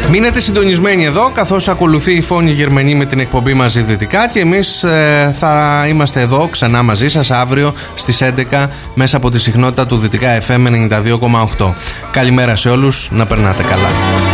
Μείνετε συντονισμένοι εδώ, καθώς ακολουθεί η Φόνη Γερμανή με την εκπομπή Μαζί Δυτικά, και εμείς θα είμαστε εδώ ξανά μαζί σας αύριο στις 11 μέσα από τη συχνότητα του Δυτικά FM 92,8. Καλημέρα σε όλους, να περνάτε καλά.